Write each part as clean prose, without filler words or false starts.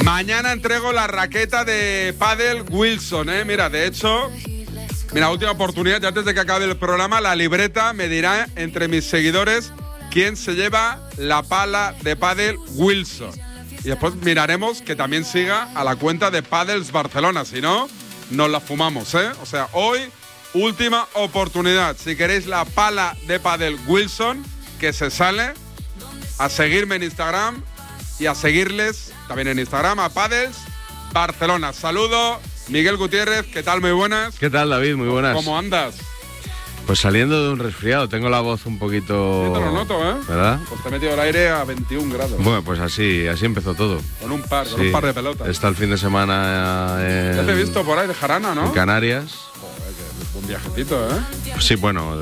Mañana entrego la raqueta de pádel Wilson, Mira, de hecho, última oportunidad, y antes de que acabe el programa, la libreta me dirá entre mis seguidores quién se lleva la pala de pádel Wilson. Y después miraremos que también siga a la cuenta de Padels Barcelona, si no, nos la fumamos, O sea, hoy, última oportunidad. Si queréis la pala de pádel Wilson, que se sale, a seguirme en Instagram y a seguirles también en Instagram a Padels Barcelona. Saludo, Miguel Gutiérrez, ¿qué tal? Muy buenas. ¿Qué tal, David? Muy buenas. ¿Cómo andas? Pues saliendo de un resfriado, tengo la voz un poquito... Sí, te lo noto, ¿verdad? Pues te he metido el aire a 21 grados. Bueno, pues así empezó todo. Con un par de pelotas. Está el fin de semana ya te he visto por ahí de jarana, ¿no? En Canarias. Joder, que un viajecito, Sí, bueno,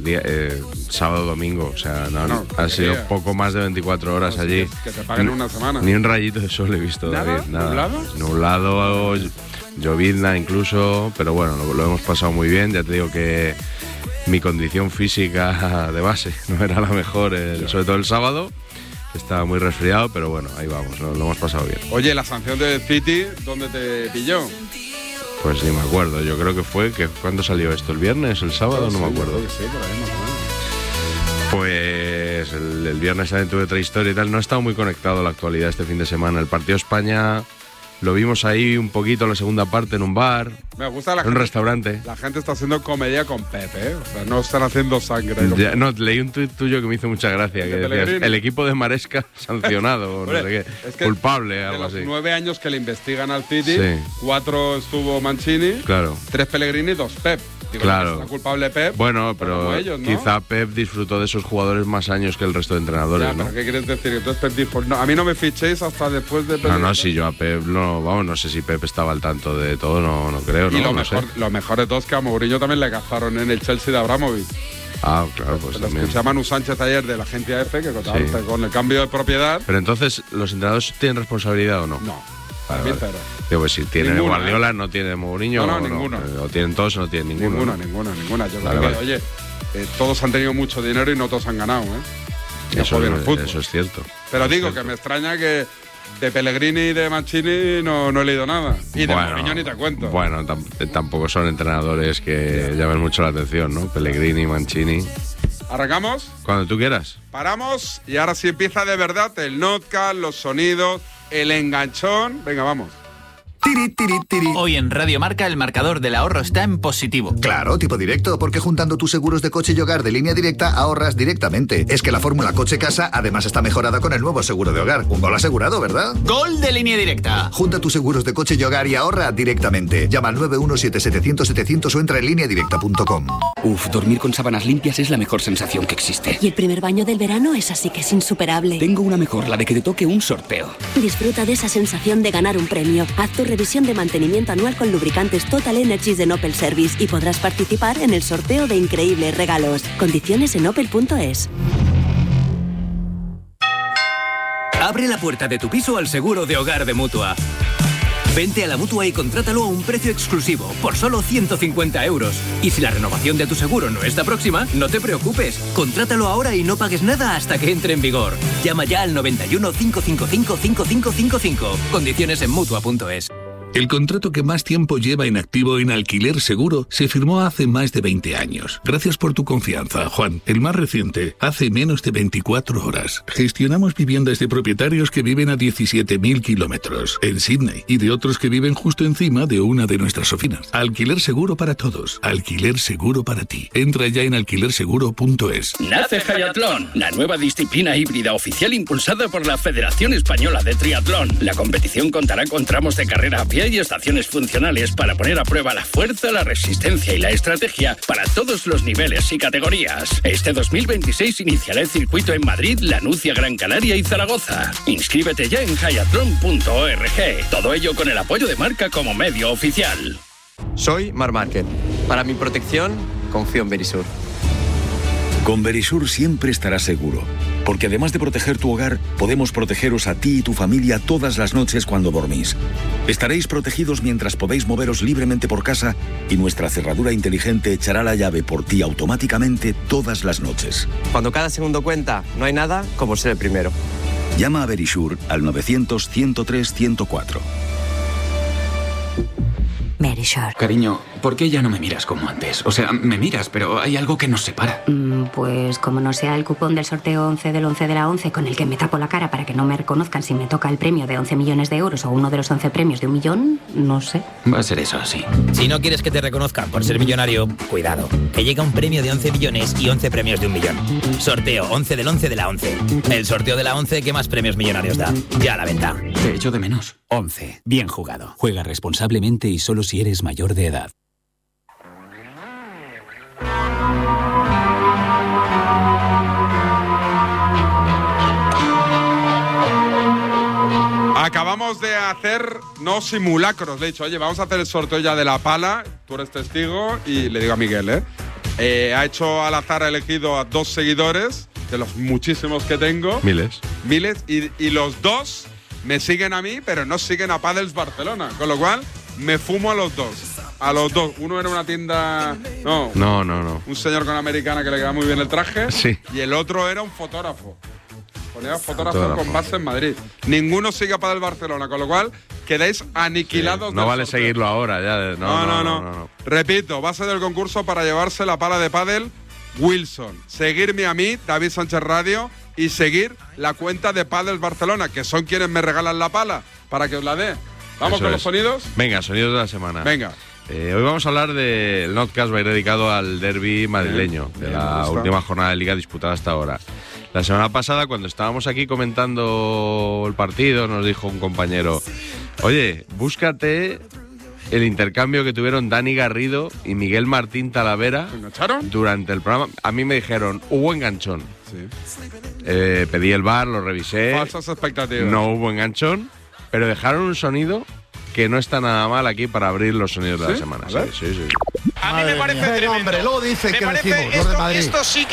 sábado, domingo, o sea, ha sido poco más de 24 horas allí. Que te paguen una semana. Ni un rayito de sol he visto, ¿Nada? David. Nada. ¿Nublado? Nublado, llovizna incluso, pero bueno, lo hemos pasado muy bien. Ya te digo que mi condición física de base no era la mejor, sobre todo el sábado. Estaba muy resfriado, pero bueno, ahí vamos, lo hemos pasado bien. Oye, la sanción del City, ¿dónde te pilló? Pues ni me acuerdo, yo creo que fue, ¿cuándo salió esto? ¿El viernes, el sábado? No me acuerdo. Sí, por ahí más o menos. Pues el viernes también tuve otra historia y tal. No he estado muy conectado a la actualidad este fin de semana. El partido España lo vimos ahí un poquito en la segunda parte en un bar. Me gusta en un restaurante. La gente está haciendo comedia con Pepe, O sea, no están haciendo sangre. Leí un tuit tuyo que me hizo mucha gracia, que decías, el equipo de Maresca sancionado, no sé qué, es que culpable, algo así. De los 9 años que le investigan al City, sí. 4 estuvo Mancini, claro. 3 Pellegrini y 2 Pep. Digo, claro. Está culpable Pep. Bueno, pero ellos, ¿no? Quizá Pep disfrutó de esos jugadores más años que el resto de entrenadores, ya, ¿no? ¿Pero qué quieres decir? Entonces Pep dijo, no, a mí no me fichéis hasta después de... No, si yo a Pep no sé si Pep estaba al tanto de todo, no creo, y ¿no? Lo mejor de todo es que a Mourinho también le cazaron en el Chelsea de Abramovich. Ah, claro, pues los también. Que se llama Manu Sánchez ayer de la agencia F, que con el cambio de propiedad... Pero entonces, ¿los entrenadores tienen responsabilidad o no? No. Vale. Digo, pues si tiene Guardiola, no tiene Mourinho. No, ninguno. O tienen todos o no tienen ninguno. Ninguna. Yo creo que, oye, todos han tenido mucho dinero y no todos han ganado, Eso es cierto. Pero digo que me extraña que de Pellegrini y de Mancini no he leído nada. Y de Mourinho ni te cuento. Bueno, tampoco son entrenadores que llamen mucho la atención, ¿no? Pellegrini, Mancini. ¿Arrancamos? Cuando tú quieras. Paramos y ahora sí empieza de verdad el notcast, los sonidos, el enganchón. Venga, vamos. Hoy en Radio Marca el marcador del ahorro está en positivo. Claro, tipo directo, porque juntando tus seguros de coche y hogar de Línea Directa ahorras directamente. Es que la fórmula coche-casa además está mejorada con el nuevo seguro de hogar. Un gol asegurado, ¿verdad? ¡Gol de Línea Directa! Junta tus seguros de coche y hogar y ahorra directamente. Llama al 917-700-700 o entra en lineadirecta.com. Dormir con sábanas limpias es la mejor sensación que existe. Y el primer baño del verano es así que es insuperable. Tengo una mejor, la de que te toque un sorteo. Disfruta de esa sensación de ganar un premio. Haz tu revisión de mantenimiento anual con lubricantes Total Energies de Opel Service y podrás participar en el sorteo de increíbles regalos. Condiciones en opel.es. Abre la puerta de tu piso al seguro de hogar de Mutua. Vente a la Mutua y contrátalo a un precio exclusivo, por solo 150 euros. Y si la renovación de tu seguro no está próxima, no te preocupes. Contrátalo ahora y no pagues nada hasta que entre en vigor. Llama ya al 91 555 5555. Condiciones en Mutua.es. El contrato que más tiempo lleva en activo en Alquiler Seguro se firmó hace más de 20 años. Gracias por tu confianza, Juan. El más reciente, hace menos de 24 horas. Gestionamos viviendas de propietarios que viven a 17.000 kilómetros en Sydney y de otros que viven justo encima de una de nuestras oficinas. Alquiler Seguro para todos. Alquiler Seguro para ti. Entra ya en alquilerseguro.es. Nace Hayatlón, la nueva disciplina híbrida oficial impulsada por la Federación Española de Triatlón. La competición contará con tramos de carrera a pie y estaciones funcionales para poner a prueba la fuerza, la resistencia y la estrategia para todos los niveles y categorías. Este 2026 iniciará el circuito en Madrid, Lanucia, Gran Canaria y Zaragoza. Inscríbete ya en hayatlon.org. Todo ello con el apoyo de Marca como medio oficial. Soy Marc Márquez. Para mi protección, confío en Verisur. Con Verisur siempre estarás seguro, porque además de proteger tu hogar, podemos protegeros a ti y tu familia todas las noches cuando dormís. Estaréis protegidos mientras podéis moveros libremente por casa y nuestra cerradura inteligente echará la llave por ti automáticamente todas las noches. Cuando cada segundo cuenta, no hay nada como ser el primero. Llama a Verisure al 900-103-104. Verisure. Cariño, ¿por qué ya no me miras como antes? O sea, me miras, pero hay algo que nos separa. Pues como no sea el cupón del sorteo 11 del 11 de la 11 con el que me tapo la cara para que no me reconozcan si me toca el premio de 11 millones de euros o uno de los 11 premios de 1 millón, no sé. Va a ser eso, sí. Si no quieres que te reconozcan por ser millonario, cuidado, que llega un premio de 11 millones y 11 premios de 1 millón. Sorteo 11 del 11 de la 11. El sorteo de la 11 que más premios millonarios da. Ya a la venta. Te echo de menos. 11. Bien jugado. Juega responsablemente y solo si eres mayor de edad. Acabamos de hacer simulacros. Le he dicho, oye, vamos a hacer el sorteo ya de la pala. Tú eres testigo. Y le digo a Miguel, ha hecho al azar, ha elegido a 2 seguidores de los muchísimos que tengo. Miles. Y los 2 me siguen a mí, pero no siguen a Padels Barcelona. Con lo cual, me fumo a los 2. A los 2. Uno era una tienda... No. Un señor con americana que le queda muy bien el traje. Sí. Y el otro era un fotógrafo. Ponía fotógrafo con base en Madrid. Ninguno sigue a Padel Barcelona, con lo cual quedáis aniquilados. Sí, no vale sorteo. Seguirlo ahora ya. No. Repito, base del concurso para llevarse la pala de pádel Wilson. Seguirme a mí, David Sánchez Radio, y seguir la cuenta de Padel Barcelona, que son quienes me regalan la pala, para que os la dé. ¿Vamos con los sonidos? Venga, sonidos de la semana. Venga. Hoy vamos a hablar del Notcast, va a ir dedicado al derbi madrileño, de la última jornada de Liga disputada hasta ahora. La semana pasada, cuando estábamos aquí comentando el partido, nos dijo un compañero, oye, búscate el intercambio que tuvieron Dani Garrido y Miguel Martín Talavera durante el programa. A mí me dijeron, hubo enganchón. Sí. Pedí el VAR, lo revisé. Falsas expectativas. No hubo enganchón, pero dejaron un sonido que no está nada mal aquí para abrir los sonidos de la semana. Sí. A mí me parece tremendo. Hombre, luego dicen que parece decimos, los de Madrid. Esto sí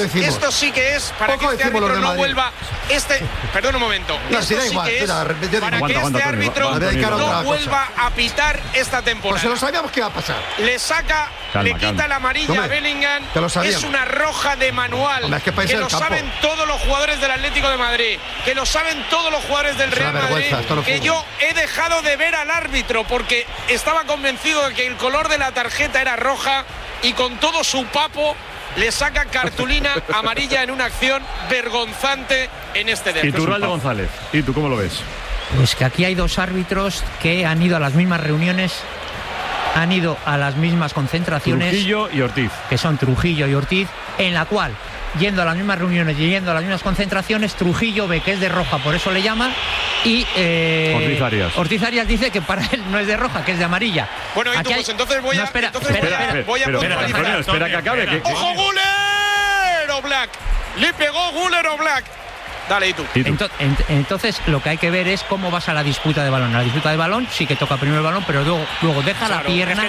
que es para que este árbitro no vuelva. Perdón un momento. No, esto sí igual, que es para que este árbitro no vuelva a pitar esta temporada. Pues se lo sabíamos que iba a pasar. Le saca, le quita la amarilla a Bellingham. Es una roja de manual. Que lo saben todos los jugadores del Atlético de Madrid. Que lo saben todos los jugadores del Real Madrid. Que yo he dejado de ver al árbitro porque estaba convencido de que el color de la tarjeta era roja y con todo su papo le saca cartulina amarilla en una acción vergonzante en este derbi. ¿Y tú, Raldo González? ¿Y tú cómo lo ves? Pues que aquí hay 2 árbitros que han ido a las mismas reuniones, han ido a las mismas concentraciones. Trujillo y Ortiz. Que son Trujillo y Ortiz, en la cual, yendo a las mismas reuniones y yendo a las mismas concentraciones, Trujillo ve que es de roja, por eso le llama, y Ortiz Arias dice que para él no es de roja, que es de amarilla. Bueno, y tú, pues entonces voy a puntualizar. Espera que acabe. ¡Ojo, Guller o Black! Le pegó Guller o Black. Dale, ¿y tú? Entonces lo que hay que ver es cómo vas a la disputa de balón. La disputa de balón sí que toca primero el balón, pero luego deja la pierna,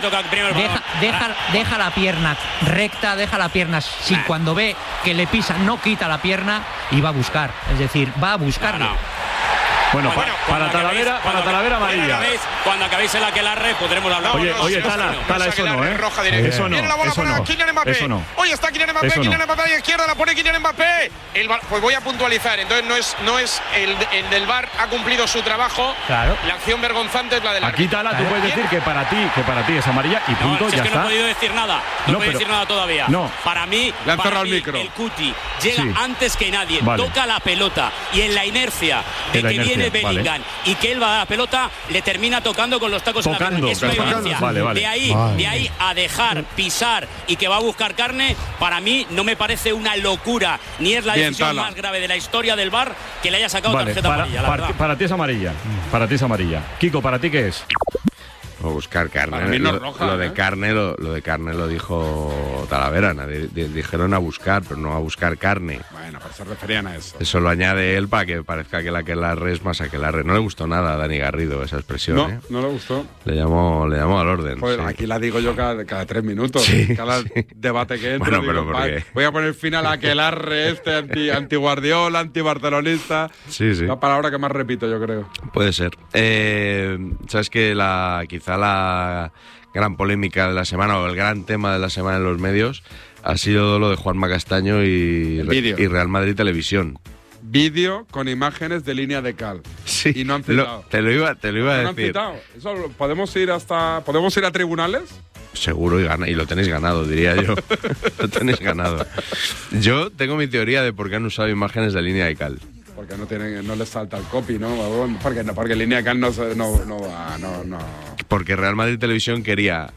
deja la pierna recta, deja la pierna, si cuando ve que le pisa no quita la pierna y va a buscar, es decir, va a buscarlo. Bueno, para Talavera amarilla. Cuando acabéis el aquelarre podremos hablar. Oye, Tala, eso no, Eso no. Viene la bola para Kylian Mbappé. Hoy está Kylian Mbappé, Kylian Mbappé a la izquierda, la pone Kylian Mbappé. Pues voy a puntualizar, entonces no es el del VAR ha cumplido su trabajo. Claro. La acción vergonzante es la del Aquí, Tala, tú puedes decir que para ti es amarilla y punto, ya está. No he podido decir nada. No puedo decir nada todavía. No. Para mí, el Cuti llega antes que nadie, toca la pelota y en la inercia de que viene Bellingham y que él va a dar la pelota, le termina tocando con los tacos en la pierna. Es una evidencia. De ahí a dejar pisar y que va a buscar carne, para mí no me parece una locura, ni es la decisión más grave de la historia del VAR que le haya sacado tarjeta amarilla. Para ti es amarilla. Kiko, ¿para ti qué es? O buscar carne. Lo de carne lo dijo Talavera. Dijeron a buscar, pero no a buscar carne. Bueno, pues se referían a eso. Eso lo añade él para que parezca que el aquelarre es más aquelarre. No le gustó nada a Dani Garrido esa expresión. No le gustó. Le llamó al orden. Joder, sí. Aquí la digo yo cada 3 minutos. Cada debate que entre. Bueno, voy a poner fin al aquelarre anti-Guardiola, anti-barcelonista. Sí. La palabra que más repito, yo creo. Puede ser. Sabes que quizá la gran polémica de la semana o el gran tema de la semana en los medios ha sido lo de Juanma Castaño y Real Madrid Televisión. vídeo con imágenes de línea de cal. Sí, y no han citado. Te lo iba a ¿No han decir. citado? ¿Podemos ir a tribunales? Seguro y lo tenéis ganado, diría yo. Lo tenéis ganado. Yo tengo mi teoría de por qué han usado imágenes de línea de cal. Porque no les salta el copy, ¿no? Porque línea de cal no va. Porque Real Madrid Televisión quería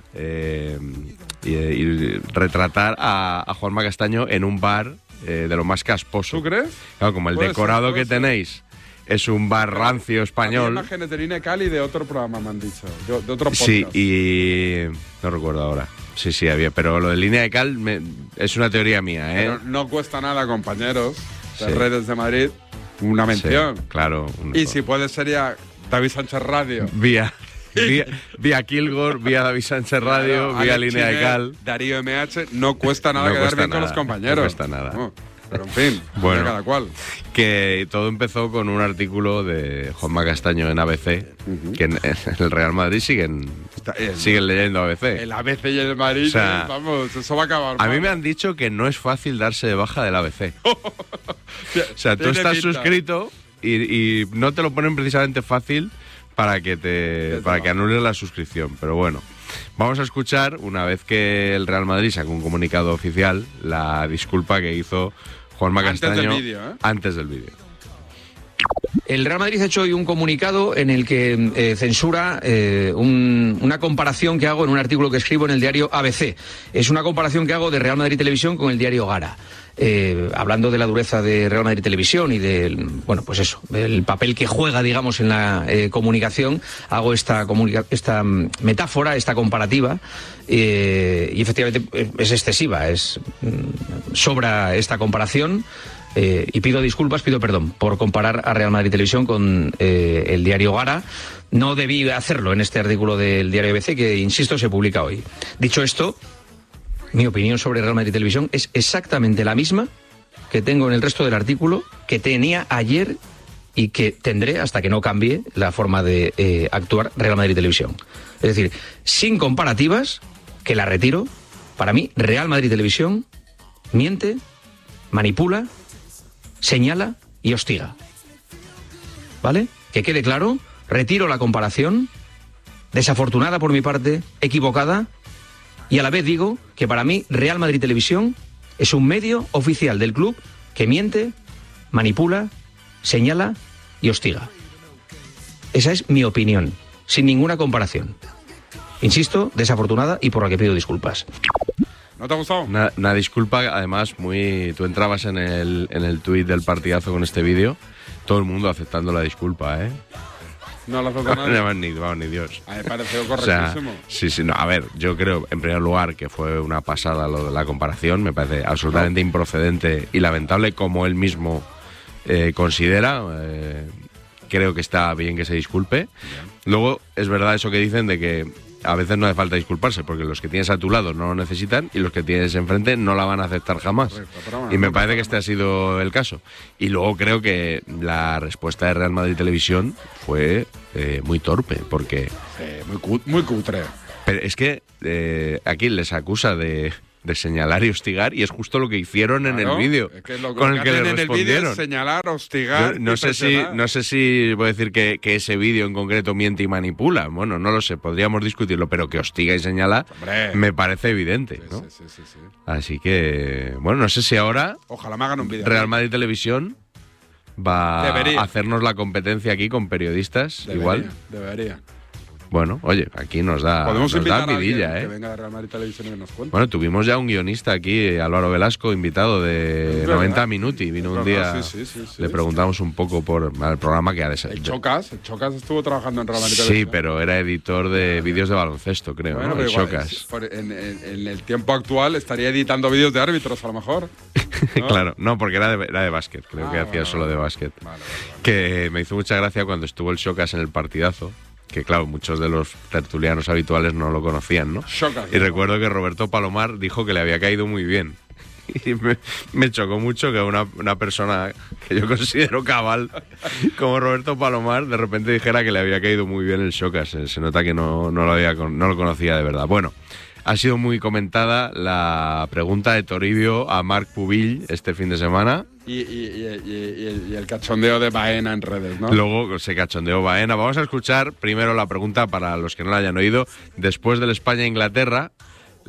y retratar a Juanma Castaño en un bar de lo más casposo. ¿Tú crees? Claro, como el decorado que tenéis es un bar rancio español. Hay imágenes de línea de cal y de otro programa, me han dicho. De otro podcast. Sí, y no recuerdo ahora. Sí, había. Pero lo de línea de cal es una teoría mía, ¿eh? Pero no cuesta nada, compañeros de Redes de Madrid, una mención. Sí, claro. Y si puede sería David Sánchez Radio. Vía Kilgore, vía David Sánchez Radio, vía Alex Línea Chiner, de Cal. Darío MH, no cuesta nada quedar bien con los compañeros. No cuesta nada. Pero en fin, bueno, cada cual. Que todo empezó con un artículo de Juanma Castaño en ABC, que en el Real Madrid siguen leyendo ABC. El ABC y el Madrid, o sea, vamos, eso va a acabar. A mí me han dicho que no es fácil darse de baja del ABC. O sea, tú estás suscrito y no te lo ponen precisamente fácil para que anules la suscripción, pero bueno. Vamos a escuchar, una vez que el Real Madrid sacó un comunicado oficial, la disculpa que hizo Juanma Castaño antes del vídeo. El Real Madrid ha hecho hoy un comunicado en el que censura una comparación que hago en un artículo que escribo en el diario ABC. Es una comparación que hago de Real Madrid Televisión con el diario Gara. Hablando de la dureza de Real Madrid Televisión y del, el papel que juega, digamos, en la comunicación, hago esta metáfora, esta comparativa, y efectivamente es excesiva, sobra esta comparación. Y pido perdón por comparar a Real Madrid Televisión con el diario Gara. No debí hacerlo en este artículo del diario ABC, que, insisto, se publica hoy. Dicho esto, mi opinión sobre Real Madrid Televisión es exactamente la misma que tengo en el resto del artículo, que tenía ayer y que tendré hasta que no cambie la forma de actuar Real Madrid Televisión. Es decir, sin comparativas, que la retiro. Para mí, Real Madrid Televisión miente, manipula, señala y hostiga. ¿Vale? Que quede claro, retiro la comparación, desafortunada por mi parte, equivocada, y a la vez digo que para mí Real Madrid Televisión es un medio oficial del club que miente, manipula, señala y hostiga. Esa es mi opinión, sin ninguna comparación. Insisto, desafortunada y por la que pido disculpas. ¿No te ha gustado? Una disculpa, además, tú entrabas en el tuit del partidazo con este vídeo, todo el mundo aceptando la disculpa, ¿eh? No lo acepta nadie. Vamos, ni Dios. A mí me pareció correctísimo. O sea, sí, no, a ver, yo creo, en primer lugar, que fue una pasada lo de la comparación, me parece absolutamente improcedente y lamentable, como él mismo considera. Creo que está bien que se disculpe. Luego, es verdad eso que dicen de que a veces no hace falta disculparse, porque los que tienes a tu lado no lo necesitan y los que tienes enfrente no la van a aceptar jamás. Y me parece que este ha sido el caso. Y luego creo que la respuesta de Real Madrid Televisión fue muy torpe, porque... muy cutre. Pero es que aquí les acusa de señalar y hostigar, y es justo lo que hicieron en el vídeo, con el que le respondieron. Señalar, hostigar. No sé si voy a decir que ese vídeo en concreto miente y manipula. Bueno, no lo sé, podríamos discutirlo, pero que hostiga y señala, me parece evidente, ¿no? Sí. Así que, bueno, no sé si ahora ojalá me hagan un vídeo. Real Madrid Televisión va a hacernos la competencia aquí con periodistas. Debería. Bueno, oye, aquí nos da vidilla, que venga de Real Madrid Televisión y que nos cuente. Bueno, tuvimos ya un guionista aquí, Álvaro Velasco, invitado de 90 Minuti. Vino un día, le preguntamos un poco por el programa que ha de ser. El Chocas estuvo trabajando en Real Madrid Televisión. Sí, pero era editor de vídeos de baloncesto, creo, bueno, ¿no? El Chocas. En el tiempo actual estaría editando vídeos de árbitros, a lo mejor. ¿No? Claro, no, porque era de básquet, creo que hacía solo de básquet. Vale. Que me hizo mucha gracia cuando estuvo el Chocas en el partidazo. Que claro, muchos de los tertulianos habituales no lo conocían, ¿no? Y recuerdo que Roberto Palomar dijo que le había caído muy bien. Y me chocó mucho que una persona que yo considero cabal, como Roberto Palomar, de repente dijera que le había caído muy bien el Chocas. Se nota que no lo conocía de verdad. Bueno, ha sido muy comentada la pregunta de Toribio a Marc Pubill este fin de semana. y el cachondeo de Baena en redes, ¿no? Luego se cachondeó Baena. Vamos a escuchar primero la pregunta para los que no la hayan oído. Después del España-Inglaterra,